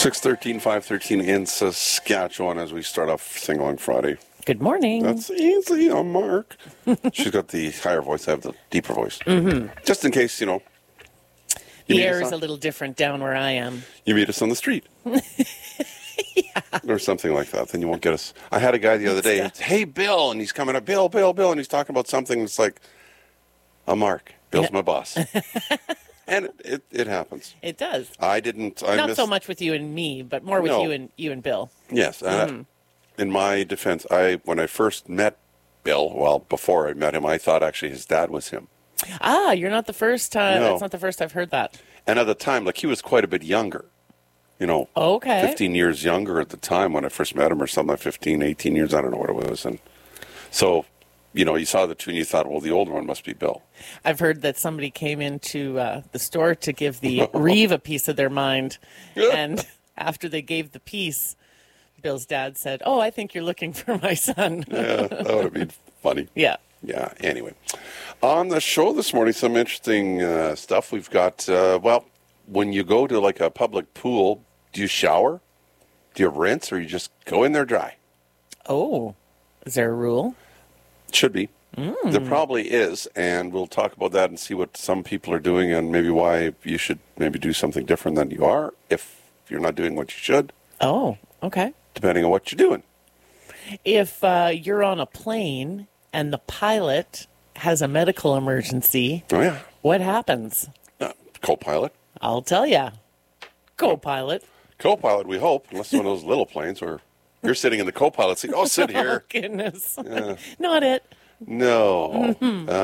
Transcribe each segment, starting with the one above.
6:13, 5:13 in Saskatchewan as we start off Sing-Along Friday. Good morning. That's easy. I'm Mark. She's got the higher voice. I have the deeper voice. Mm-hmm. Just in case, you the air is a little different down where I am. You meet us on the street. Yeah. Or something like that. Then you won't get us. I had a guy the other day. Hey, Bill. And he's coming up. Bill. And he's talking about something. It's like, I'm Mark. Bill's my boss. And it happens. It does. I didn't. Not so much with you and me, but more with you and Bill. Yes. In my defense, when I first met Bill, before I met him, I thought actually his dad was him. Ah, you're not the first. No. That's not the first I've heard that. And at the time, he was quite a bit younger. Okay. 15 years younger at the time when I first met him, or something like 15, 18 years. I don't know what it was. And so, you saw the two and you thought, well, the older one must be Bill. I've heard that somebody came into the store to give the Reeve a piece of their mind. And after they gave the piece, Bill's dad said, "Oh, I think you're looking for my son." Yeah, that would have been funny. Yeah. Yeah, anyway. On the show this morning, some interesting stuff. We've got, when you go to a public pool, do you shower? Do you rinse, or you just go in there dry? Oh, is there a rule? Should be. There probably is, and we'll talk about that and see what some people are doing and maybe why you should maybe do something different than you are if you're not doing what you should. Oh, okay. Depending on what you're doing. If you're on a plane and the pilot has a medical emergency, what happens? Co-pilot. I'll tell you. Co-pilot. Co-pilot, we hope, unless it's one of those little planes where you're sitting in the co-pilot seat. Oh, sit here. Oh, goodness. Yeah. Not it. No.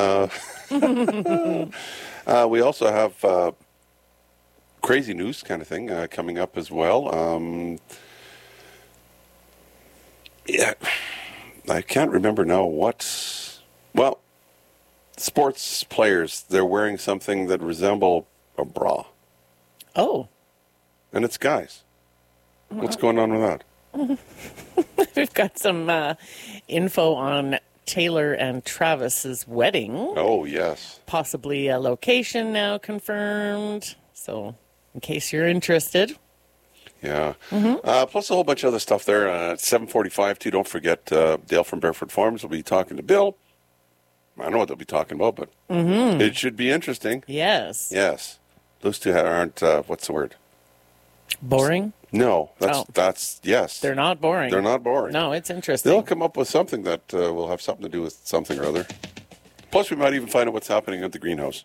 We also have crazy news kind of thing coming up as well. I can't remember now what. Well, sports players, they're wearing something that resemble a bra. Oh. And it's guys. What's going on with that? We've got some info on Taylor and Travis's wedding. Oh, yes. Possibly a location now confirmed. So, in case you're interested. Yeah. Plus a whole bunch of other stuff there. At 7:45, too. Don't forget, Dale from Barefoot Farms will be talking to Bill. I don't know what they'll be talking about, but it should be interesting. Yes. Yes. Those two aren't, what's the word? Boring? No. That's yes. They're not boring. They're not boring. No, it's interesting. They'll come up with something that will have something to do with something or other. Plus, we might even find out what's happening at the greenhouse.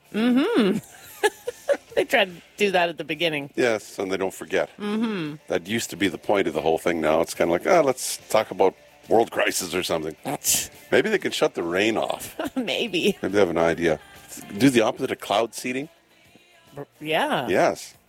They tried to do that at the beginning. Yes, and they don't forget. That used to be the point of the whole thing. Now it's kind of like, let's talk about world crisis or something. Maybe they can shut the rain off. Maybe Maybe they have an idea. Do the opposite of cloud seeding. Yeah. Yes.